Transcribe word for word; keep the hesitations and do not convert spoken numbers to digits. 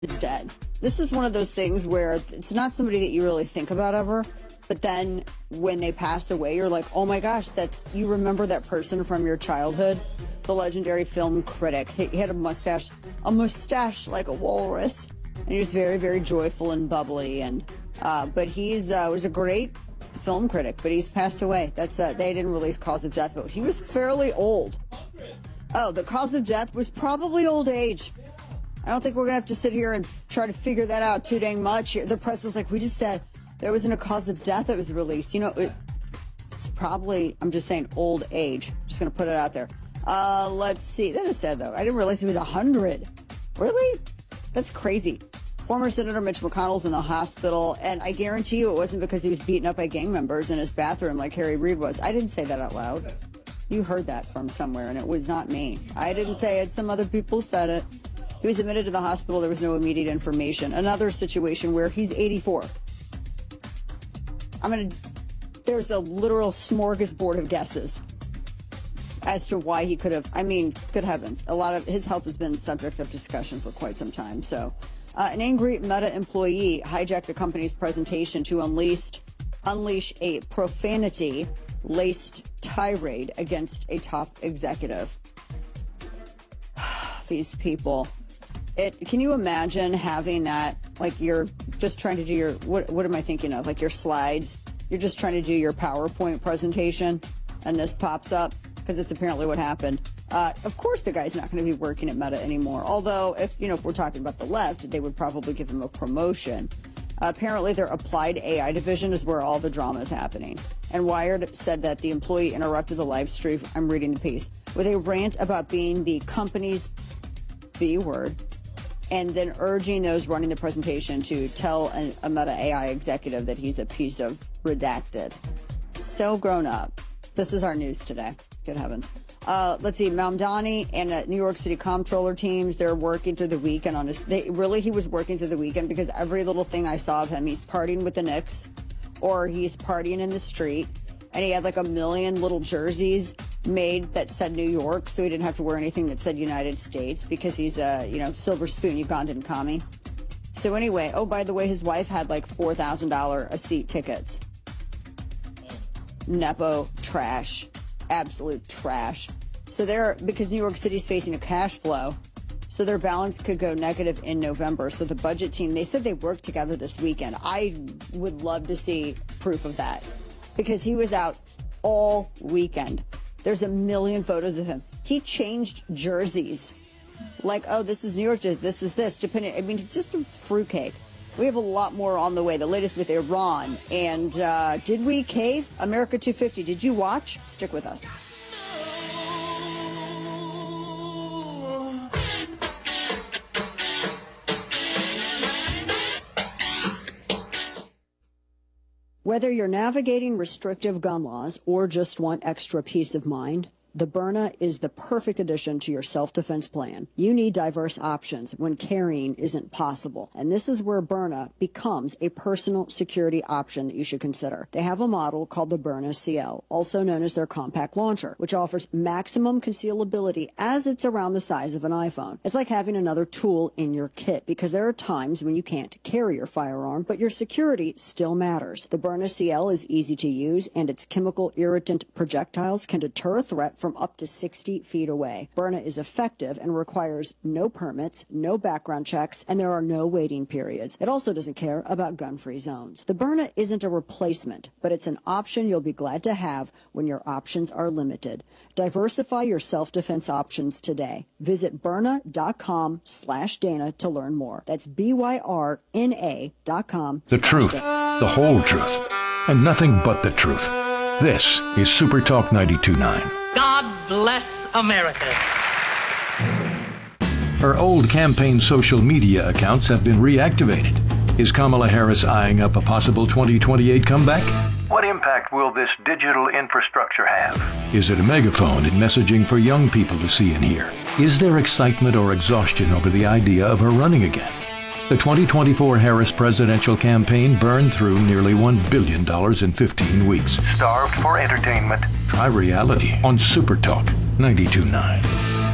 is dead. This is one of those things where it's not somebody that you really think about ever, but then when they pass away, you're like, oh my gosh, that's, you remember that person from your childhood, the legendary film critic. He, he had a mustache, a mustache like a walrus, and he was very, very joyful and bubbly. And uh, but he's uh, was a great film critic, but he's passed away. That's uh, they didn't release cause of death, but he was fairly old. Oh, the cause of death was probably old age. I don't think we're going to have to sit here and f- try to figure that out too dang much. The press is like, we just said there wasn't a cause of death that was released. You know, it, it's probably, I'm just saying, old age. Just going to put it out there. Uh, let's see. That is said, though. I didn't realize he was one hundred. Really? That's crazy. Former Senator Mitch McConnell's in the hospital, and I guarantee you it wasn't because he was beaten up by gang members in his bathroom like Harry Reid was. I didn't say that out loud. You heard that from somewhere, and it was not me. I didn't say it. Some other people said it. He was admitted to the hospital. There was no immediate information. Another situation where he's eighty-four. I'm going to, there's a literal smorgasbord of guesses as to why he could have, I mean, good heavens. A lot of his health has been subject of discussion for quite some time. So uh, an angry Meta employee hijacked the company's presentation to unleash, unleash a profanity-laced tirade against a top executive. These people. It, can you imagine having that, like you're just trying to do your, what, what am I thinking of? Like your slides, you're just trying to do your PowerPoint presentation and this pops up because it's apparently what happened. Uh, of course the guy's not going to be working at Meta anymore. Although if, you know, if we're talking about the left, they would probably give him a promotion. Uh, apparently their applied A I division is where all the drama is happening. And Wired said that the employee interrupted the live stream, I'm reading the piece, with a rant about being the company's B word, and then urging those running the presentation to tell a, a Meta A I executive that he's a piece of redacted. So grown up. This is our news today. Good heavens. Uh, let's see, Mamdani and uh, New York City comptroller teams, they're working through the weekend on his, they, really he was working through the weekend because every little thing I saw of him, he's partying with the Knicks or he's partying in the street. And he had like a million little jerseys made that said New York, so he didn't have to wear anything that said United States because he's a, you know, silver spoon Ugandan commie. So anyway, oh, by the way, his wife had like four thousand dollars a seat tickets. Nepo trash. Absolute trash. So they're, because New York City's facing a cash flow, so their balance could go negative in November. So the budget team, they said they worked together this weekend. I would love to see proof of that. Because he was out all weekend. There's a million photos of him. He changed jerseys. Like, oh, this is New York, this is this. Depending, I mean, just a fruitcake. We have a lot more on the way. The latest with Iran. And uh, did we cave? America two fifty. Did you watch? Stick with us. Whether you're navigating restrictive gun laws or just want extra peace of mind, the Byrna is the perfect addition to your self-defense plan. You need diverse options when carrying isn't possible. And this is where Byrna becomes a personal security option that you should consider. They have a model called the Byrna C L, also known as their compact launcher, which offers maximum concealability as it's around the size of an iPhone. It's like having another tool in your kit because there are times when you can't carry your firearm, but your security still matters. The Byrna C L is easy to use, and its chemical irritant projectiles can deter a threat from up to sixty feet away. Byrna is effective and requires no permits, no background checks, and there are no waiting periods. It also doesn't care about gun-free zones. The Byrna isn't a replacement, but it's an option you'll be glad to have when your options are limited. Diversify your self-defense options today. Visit Byrna.com slash Dana to learn more. That's B Y R N A dot com. The truth, the whole truth, and nothing but the truth. This is Super Talk ninety-two point nine. God bless America. Her old campaign social media accounts have been reactivated. Is Kamala Harris eyeing up a possible twenty twenty-eight comeback? What impact will this digital infrastructure have? Is it a megaphone in messaging for young people to see and hear? Is there excitement or exhaustion over the idea of her running again? The twenty twenty-four Harris presidential campaign burned through nearly one billion dollars in fifteen weeks. Starved for entertainment? Try reality on Super Talk ninety-two point nine.